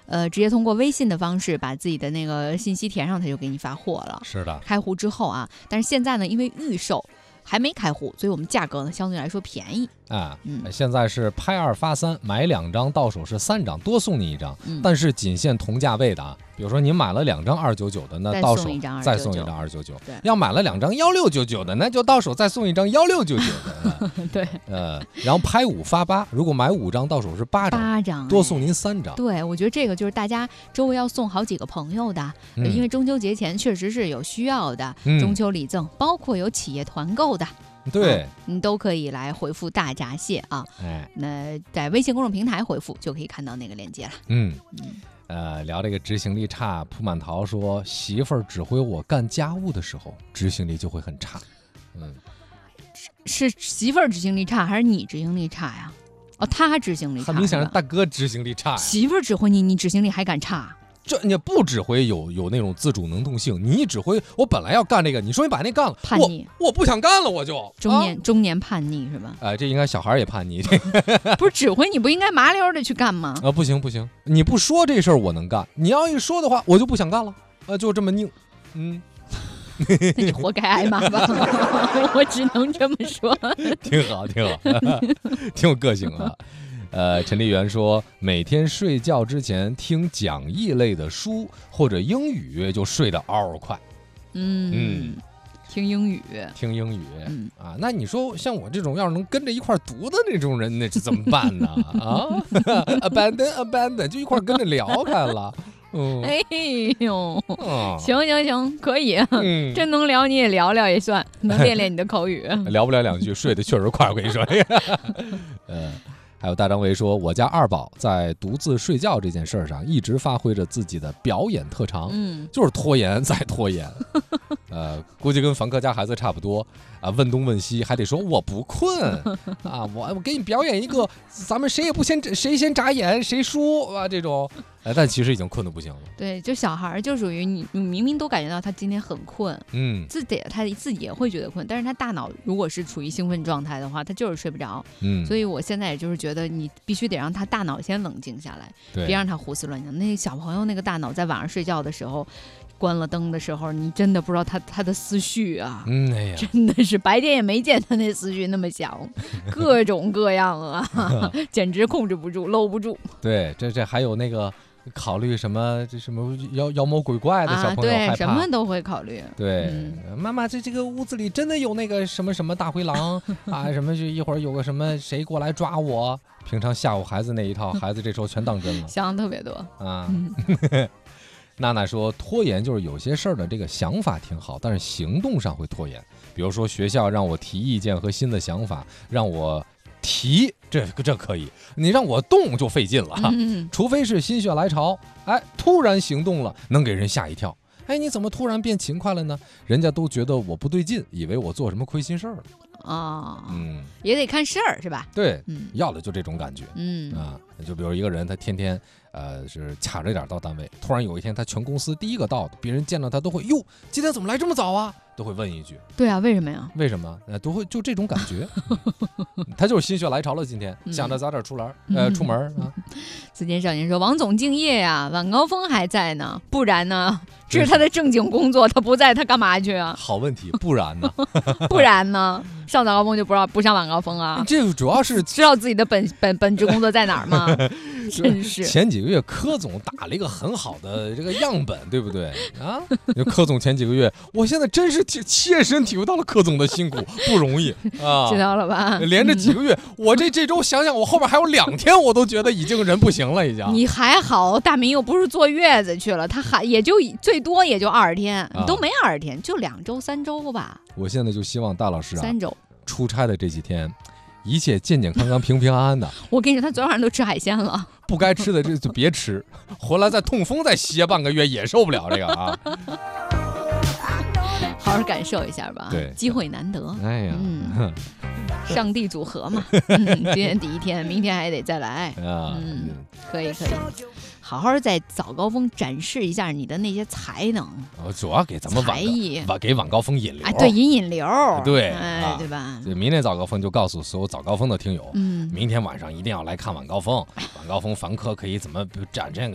直接通过微信的方式把自己的那个信息填上，他就给你发货了。 是的， 开户之后啊，但是现在呢，因为预售还没开户，所以我们价格呢相对来说便宜。 现在是拍2发3，买2张到手是3张，多送你1张，但是仅限同价位的啊。比如说您买了2张299的，那到手再送1张299；要买了2张1699的，那就到手再送1张1699的。 对， 然后拍5发8，如果买5张到手是8张，多送您3张。 对，我觉得这个就是大家周围要送好几个朋友的，因为中秋节前确实是有需要的中秋礼赠，包括有企业团购的。 对， 你都可以来回复大闸蟹啊。那在微信公众平台回复就可以看到那个链接了。 聊这个执行力差，蒲满桃说媳妇儿指挥我干家务的时候，执行力就会很差。 是媳妇儿执行力差还是你执行力差呀？他执行力差， 很明显是大哥执行力差呀。 媳妇儿指挥你，你执行力还敢差？ 这你不指挥有那种自主能动性，你一指挥，我本来要干这个，你说你把那干了， 叛逆， 我不想干了，我就中年叛逆是吧？ 这应该小孩也叛逆。 不是指挥你不应该麻溜的去干吗？ 不行，你不说这事儿我能干，你要一说的话我就不想干了，就这么拧。 那你活该挨骂吧。我只能这么说。 挺好，挺有个性啊。陈丽媛说，每天睡觉之前听讲义类的书或者英语就睡得嗷嗷快。 听英语。那你说像我这种要是能跟着一块读的那种人，那是怎么办呢？abandon 就一块跟着聊开了。 哎呦，行，可以，真能聊你也聊聊也算，能练练你的口语。 聊不了2句，睡得确实快，我跟你说。还有大张维说，我家2宝在独自睡觉这件事上一直发挥着自己的表演特长，就是拖延再拖延。估计跟凡客家孩子差不多啊，问东问西还得说我不困啊，我给你表演一个，咱们谁先眨眼谁输啊这种。但其实已经困得不行了。 对，就小孩就属于你明明都感觉到他今天很困，他自己也会觉得困，但是他大脑如果是处于兴奋状态的话，他就是睡不着。所以我现在也就是觉得你必须得让他大脑先冷静下来，别让他胡思乱想。那小朋友那个大脑在晚上睡觉的时候，关了灯的时候，你真的不知道他的思绪啊，真的是白天也没见他那思绪那么小，各种各样啊，简直控制不住，搂不住。 对，这还有那个。考虑什么妖魔鬼怪的小朋友害怕， 对，什么都会考虑。 对，妈妈，这个屋子里真的有那个什么大灰狼啊，什么就一会儿有个什么谁过来抓我。平常吓唬孩子那一套，孩子这时候全当真了， 想的特别多啊。娜娜说，拖延就是有些事儿的这个想法挺好，但是行动上会拖延。比如说学校让我提意见和新的想法，让我提这可以，你让我动就费劲了，除非是心血来潮，突然行动了，能给人吓一跳。你怎么突然变勤快了呢？人家都觉得我不对劲，以为我做什么亏心事儿了。 也得看事儿是吧？ 对，要的就这种感觉。就比如一个人，他天天是卡着点到单位，突然有一天他全公司第一个到的，别人见到他都会哟，今天怎么来这么早啊？都会问一句。 对啊，为什么呀？ 为什么？都会就这种感觉。他就是心血来潮了，今天想着早点出门啊。 紫金少年说，王总敬业呀，晚高峰还在呢，不然呢？这是他的正经工作，他不在他干嘛去啊？ 好问题，不然呢？ 不然呢？上早高峰就不上晚高峰啊？ 这主要是知道自己的本职工作在哪儿吗？真是前几个月柯总打了一个很好的这个样本，对不对啊？柯总前几个月，我现在真是切身体会到了柯总的辛苦，不容易啊！ 知道了吧？ 连着几个月，我这周想想，我后边还有2天，我都觉得已经人不行了，已经。 你还好，大明又不是坐月子去了，他还也就最多也就20天，都没20天，就2周3周吧。 我现在就希望大老师 3周出差的这几天，一切健健康康、平平安安的。 我跟你说，他昨天晚上都吃海鲜了， 不该吃的这就别吃，回来再痛风再歇半个月也受不了这个啊。 好好感受一下吧， 对， 机会难得。上帝组合嘛，今天第一天，明天还得再来啊。可以，好好在早高峰展示一下你的那些才能。 主要给咱们才艺， 给晚高峰引流。 对，引流。 对， 对吧？ 明天早高峰就告诉所有早高峰的听友，明天晚上一定要来看晚高峰。晚高峰凡客可以怎么展这个